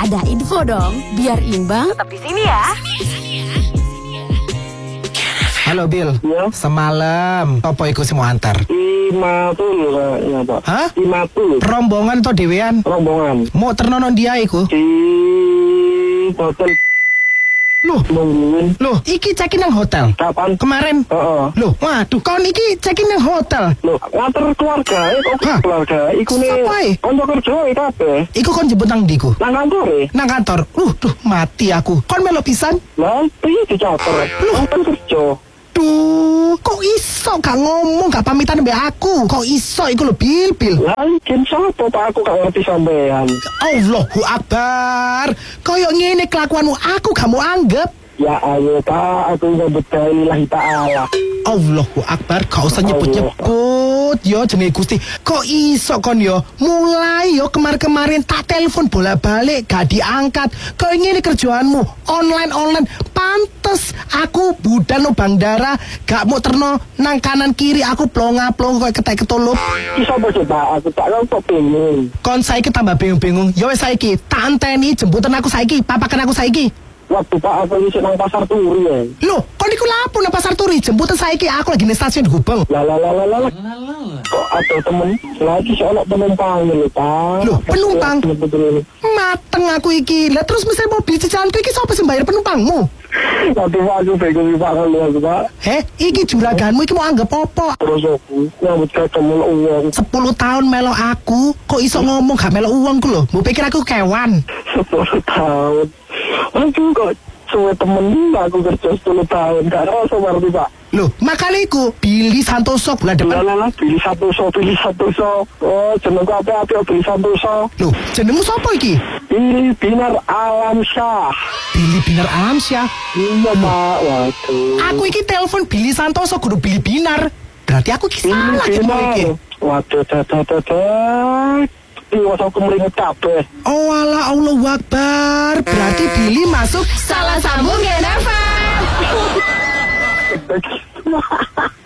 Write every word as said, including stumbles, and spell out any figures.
Ada info dong, biar imbang. Tetap di sini ya. Halo Bil, Ya. semalam apa iku sing mau antar? Imatul kayaknya Pak. Hah? Imatul. Rombongan to dhewean? Rombongan. Mau ternono dia iku? Di hotel Loh, nungguin. loh, iki check-in nang hotel. Kapan? Kemarin. Heeh. Loh, waduh, kon iki check-in nang hotel. Loh, nganter keluarga, eh, kok Hah? keluarga, iku nih, Siapa, eh? konco kerja, eh, kabeh. Iku kon jemput nang ndiku? Nang kantor, eh. Nang kantor. Uh, duh, mati aku. Kon melo pisan? Lah, piye dicater? Nang kerja. Duh, kok iso gak ngomong, gak pamitan mbak aku? Kok iso iku lho, Bil, Bil? Lah, iki sapa Pak, aku gak ngerti sampean. Allahu Akbar. Koyok ngene kelakuanmu, aku gak mau anggap. Ya ayo Pak, aku nyebut lillahi ta'ala. Allahu Akbar, gak usah nyebut-nyebut yo jenenge Gusti. Kok iso kon yo? Mulai yo kemarin-kemarin tak telepon bola-balik gak diangkat. Kok ngene kerjaanmu online-online. Pantes aku budan no bandara gak mau terno nang kanan kiri aku plonga-plong koyo ketek ketulup. Iki sapa sih Pak, aku tak kok bingung. Kon saiki tambah bingung-bingung. Yo wis saiki, tak anteni jemputan aku saiki, papakan aku saiki. Waktu Pak, aku isi nang pasar turi ya. Loh, kok niku lapo nang pasar turi jemputan saiki aku lagi di stasiun Gubeng. Lah lah lah lah lah. Kok ada temen lagi soalnya penumpang nih Pak. Loh, penumpang? Betul. Mateng aku iki. Lah terus misalnya mobil cicilanku iki sapa sing bayar penumpangmu? Waduh Pak, aku bingung Pak kalau aku Pak. Heh, iki juraganmu iki mau anggap apa? Terus aku nyambut ketemu uang sepuluh tahun melo aku, kok iso ngomong gak melo uangku lho. Mbok pikir aku kewan. sepuluh tahun. Aduh kok suwe temen aku kerja sepuluh tahun. Gak rasa berarti Pak. Loh, makanya iku Billy Santoso bulan Lah depan. lah lah, pilih satu so, pilih satu so. Oh, jenengku apa-apa, pilih satu so. Loh, jenengmu sapa iki? Pilih Binar Alamsyah. Billy Binar Alamsyah. Iya Pak, waduh. Aku iki telepon Billy Santoso kudu Billy Binar. Berarti aku iki Pilih salah iki mau iki. Binar. Waduh, dadah, dadah. Iya, aku meringet kabeh. Oh ala Allahu Akbar. Berarti Billy masuk Salah sambung Gen F M. Begitu.